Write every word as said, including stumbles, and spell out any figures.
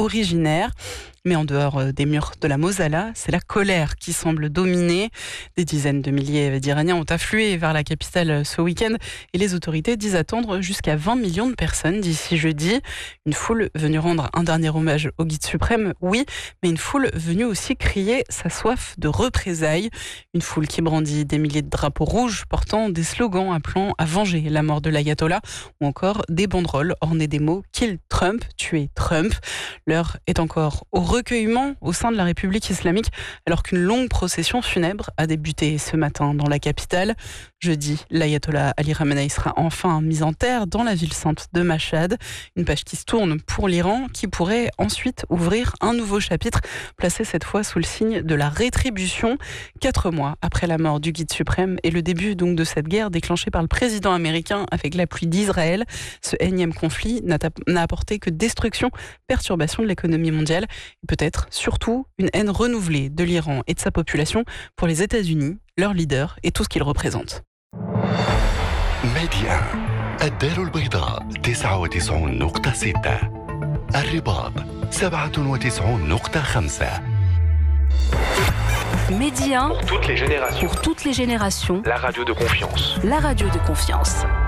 originaire. Mais en dehors des murs de la Mosala, c'est la colère qui semble dominer. Des dizaines de milliers d'Iraniens ont afflué vers la capitale ce week-end et les autorités disent attendre jusqu'à vingt millions de personnes d'ici jeudi. Une foule venue rendre un dernier hommage au guide suprême, oui, mais une foule venue aussi crier sa soif de représailles. Une foule qui brandit des milliers de drapeaux rouges portant des slogans appelant à venger la mort de l'ayatollah ou encore des banderoles ornées des mots « Kill Trump », tuer Trump. L'heure est encore au recueillement au sein de la République islamique alors qu'une longue procession funèbre a débuté ce matin dans la capitale. Jeudi, l'ayatollah Ali Khamenei sera enfin mis en terre dans la ville sainte de Mashhad. Une page qui se tourne pour l'Iran qui pourrait ensuite ouvrir un nouveau chapitre placé cette fois sous le signe de la rétribution. Quatre mois après la mort du guide suprême et le début donc de cette guerre déclenchée par le président américain avec l'appui d'Israël, ce énième conflit n'a, n'a apporté que destruction, perturbation de l'économie mondiale et peut-être surtout une haine renouvelée de l'Iran et de sa population pour les États-Unis, leur leader et tout ce qu'ils représentent. ميديا الدار البيضاء تسعة وتسعون نقطة ستة الرباط سبعة وتسعون نقطة خمسة Média pour toutes les générations. Pour toutes les générations. La radio de confiance. La radio de confiance.